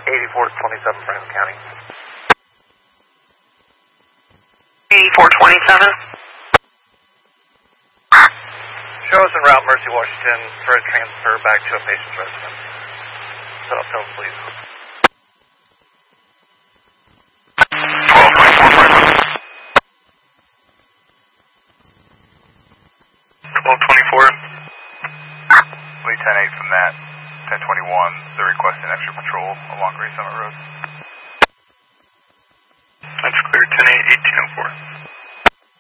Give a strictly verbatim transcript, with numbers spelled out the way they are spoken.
eighty-four twenty-seven, Franklin County. eighty-four twenty-seven. Show us en route, Mercy, Washington, thread transfer back to a patient's residence. Set up tone, please. twelve twenty-four. Lead ten eight from that. ten twenty-one, they're requesting extra patrol along Gray Summit Road. That's clear, ten eight, eighteen oh four.